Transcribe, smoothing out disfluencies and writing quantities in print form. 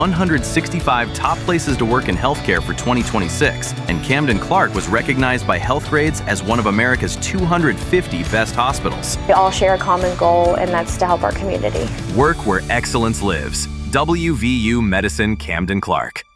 165 top places to work in healthcare for 2026, and Camden Clark was recognized by Healthgrades as one of America's 250 best hospitals. We all share a common goal, and that's to help our community. Work where excellence lives. WVU Medicine Camden Clark.